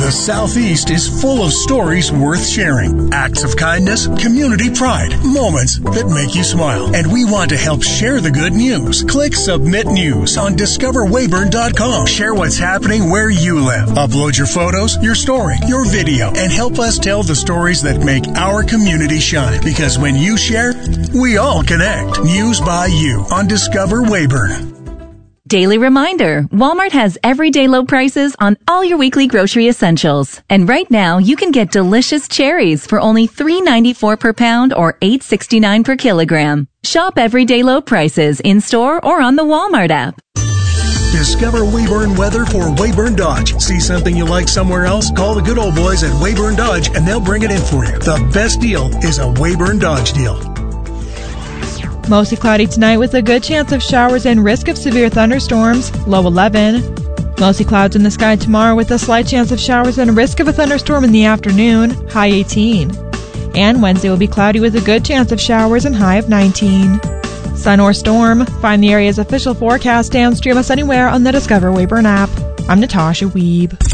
The Southeast is full of stories worth sharing. Acts of kindness, community pride, moments that make you smile. And we want to help share the good news. Click Submit News on DiscoverWayburn.com. Share what's happening where you live. Upload your photos, your story, your video, and help us tell the stories that make our community shine. Because when you share, we all connect. News by you on Discover Wayburn. Daily reminder, Walmart has everyday low prices on all your weekly grocery essentials. And right now, you can get delicious cherries for only $3.94 per pound or $8.69 per kilogram. Shop everyday low prices in-store or on the Walmart app. Discover Wayburn weather for Wayburn Dodge. See something you like somewhere else? Call the good old boys at Wayburn Dodge and they'll bring it in for you. The best deal is a Wayburn Dodge deal. Mostly cloudy tonight with a good chance of showers and risk of severe thunderstorms, low 11. Mostly clouds in the sky tomorrow with a slight chance of showers and risk of a thunderstorm in the afternoon, high 18. And Wednesday will be cloudy with a good chance of showers and high of 19. Sun or storm, find the area's official forecast and stream us anywhere on the Discover Wayburn app. I'm Natasha Wiebe.